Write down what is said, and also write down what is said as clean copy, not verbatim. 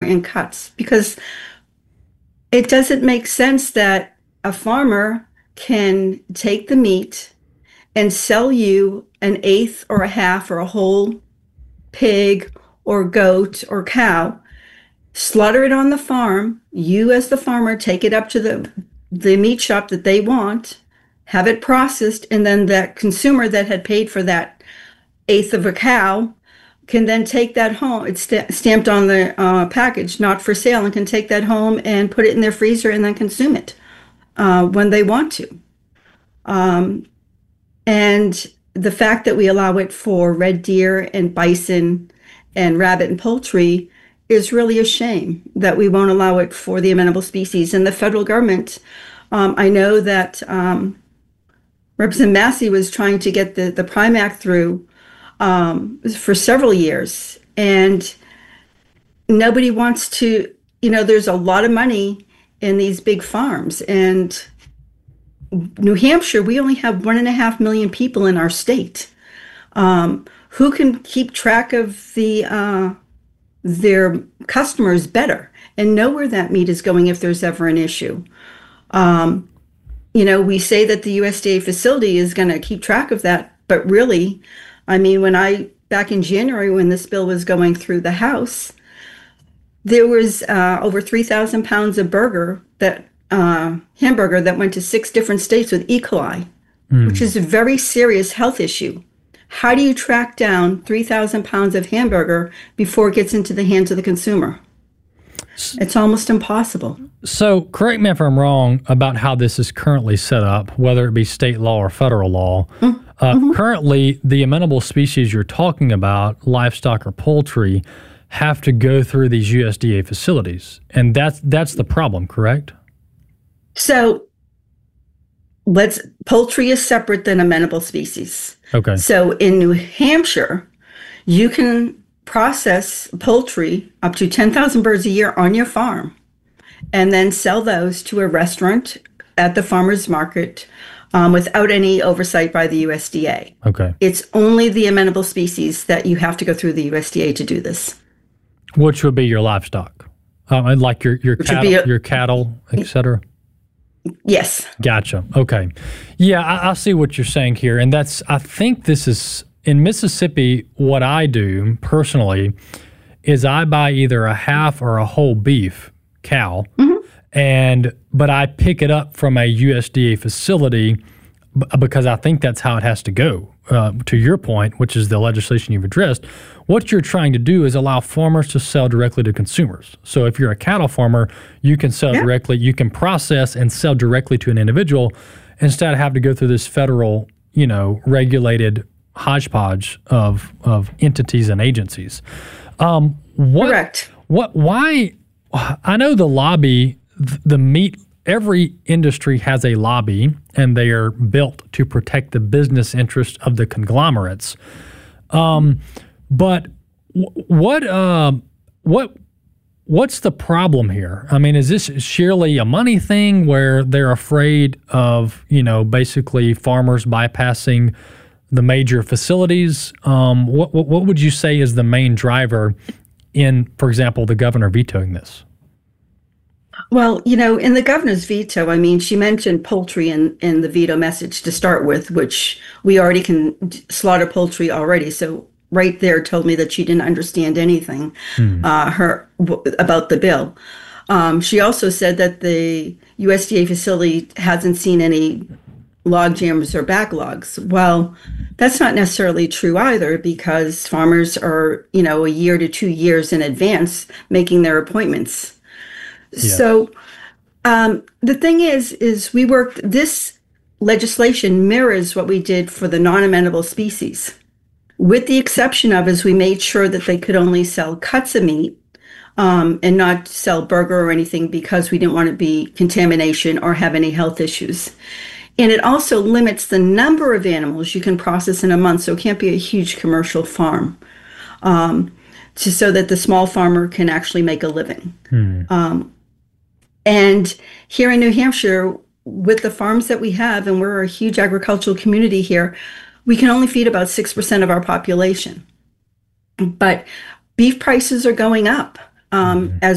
and cuts, because it doesn't make sense that a farmer can take the meat and sell you an eighth or a half or a whole pig or goat or cow, slaughter it on the farm. You as the farmer take it up to the meat shop that they want, have it processed, and then that consumer that had paid for that eighth of a cow can then take that home. It's stamped on the package, not for sale, and can take that home and put it in their freezer and then consume it when they want to. And the fact that we allow it for red deer and bison and rabbit and poultry is really a shame that we won't allow it for the amenable species. And the federal government, I know that Representative Massey was trying to get the Prime Act through for several years, and nobody wants to, there's a lot of money in these big farms. And New Hampshire, we only have 1.5 million people in our state. Who can keep track of their customers better and know where that meat is going if there's ever an issue? We say that the USDA facility is going to keep track of that, but really, back in January when this bill was going through the House, there was over 3,000 pounds of hamburger that went to 6 different states with E. coli, which is a very serious health issue. How do you track down 3,000 pounds of hamburger before it gets into the hands of the consumer? It's almost impossible. So correct me if I'm wrong about how this is currently set up, whether it be state law or federal law. Currently, the amenable species you're talking about, livestock or poultry, have to go through these USDA facilities. And that's the problem, correct? So poultry is separate than amenable species. Okay. So in New Hampshire, you can process poultry up to 10,000 birds a year on your farm and then sell those to a restaurant at the farmer's market without any oversight by the USDA. Okay. It's only the amenable species that you have to go through the USDA to do this. Which would be your livestock, like your cattle, et cetera? Yes. Gotcha. Okay. Yeah, I see what you're saying here. And I think this is, in Mississippi, what I do personally is I buy either a half or a whole beef cow, but I pick it up from a USDA facility because I think that's how it has to go. To your point, which is the legislation you've addressed, what you're trying to do is allow farmers to sell directly to consumers. So if you're a cattle farmer, you can sell directly, you can process and sell directly to an individual instead of having to go through this federal, regulated hodgepodge of entities and agencies. Correct. Why? I know the lobby, the meat. Every industry has a lobby, and they are built to protect the business interests of the conglomerates. But what's the problem here? Is this sheerly a money thing where they're afraid of, basically farmers bypassing the major facilities? What would you say is the main driver in, for example, the governor vetoing this? Well, in the governor's veto, she mentioned poultry in the veto message to start with, which we already can slaughter poultry already. So right there told me that she didn't understand anything about the bill. She also said that the USDA facility hasn't seen any log jams or backlogs. Well, that's not necessarily true either, because farmers are, a year to 2 years in advance making their appointments. Yes. So the thing is this legislation mirrors what we did for the non-amenable species, with the exception of we made sure that they could only sell cuts of meat and not sell burger or anything, because we didn't want to be contamination or have any health issues. And it also limits the number of animals you can process in a month, so it can't be a huge commercial farm, so that the small farmer can actually make a living. And here in New Hampshire, with the farms that we have, and we're a huge agricultural community here, we can only feed about 6% of our population. But beef prices are going up as